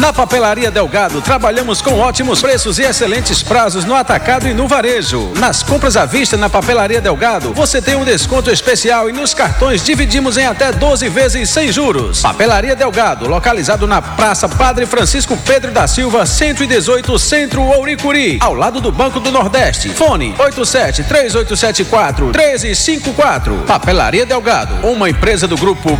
Na Papelaria Delgado, trabalhamos com ótimos preços e excelentes prazos no atacado e no varejo. Nas compras à vista na Papelaria Delgado, você tem um desconto especial e nos cartões dividimos em até 12 vezes sem juros. Papelaria Delgado, localizado na Praça Padre Francisco Pedro da Silva, 118, Centro Ouricuri, ao lado do Banco do Nordeste. Fone 87-3874-1354. Papelaria Delgado, uma empresa do grupo